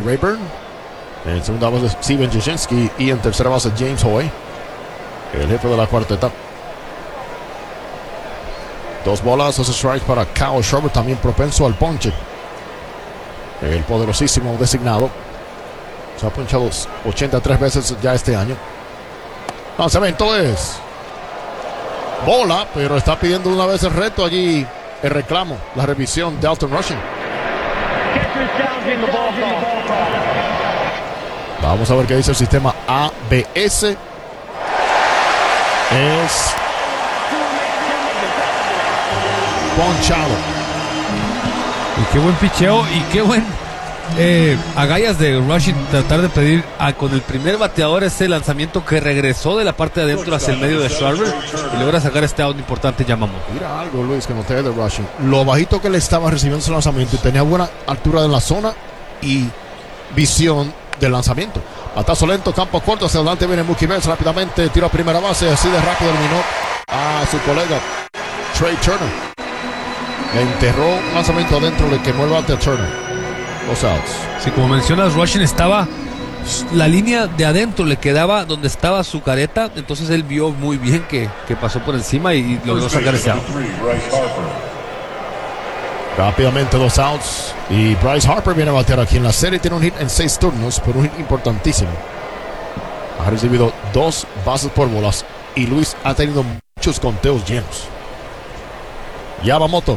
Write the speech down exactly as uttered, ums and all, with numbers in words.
Rayburn. En segunda base Steven Jasinski. Y en tercera base James Hoy, el jefe de la cuarteta. Dos bolas, dos strikes para Kyle Schwarber, también propenso al ponche. El poderosísimo designado. Se ha ponchado ochenta y tres veces ya este año. Lanzamiento es bola, pero está pidiendo una vez el reto allí, el reclamo, la revisión de Dalton Rushing. Vamos a ver qué dice el sistema A B S. Es ponchado. Y qué buen picheo y qué buen eh, agallas de Rushing, tratar de pedir a, con el primer bateador ese lanzamiento que regresó de la parte de adentro hacia el medio de Schwarber y logra sacar este out importante Yamamoto. Mira algo, Luis, que noté de Rushing. Lo bajito que le estaba recibiendo ese lanzamiento y tenía buena altura en la zona y visión del lanzamiento. Batazo lento, campo corto, hacia adelante viene Mookie Betts rápidamente, tiro a primera base, así de rápido eliminó a su colega Trey Turner. Le enterró un lanzamiento adentro, le quemó el bate a Turner. Dos outs. Sí, como mencionas, Rushing estaba, la línea de adentro le quedaba donde estaba su careta, entonces él vio muy bien que, que pasó por encima y logró sacar ese out. Rápidamente dos outs y Bryce Harper viene a batear aquí en la serie, tiene un hit en seis turnos, pero un hit importantísimo. Ha recibido dos bases por bolas y Luis ha tenido muchos conteos llenos. Yamamoto